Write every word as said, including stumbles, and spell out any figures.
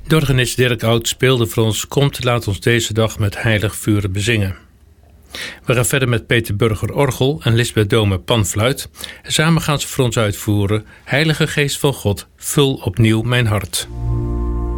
De organist Dirk Oud speelde voor ons Komt, laat ons deze dag met heilig vuren bezingen. We gaan verder met Peter Burger orgel en Lisbeth Dome panfluit. En samen gaan ze voor ons uitvoeren: Heilige Geest van God, vul opnieuw mijn hart.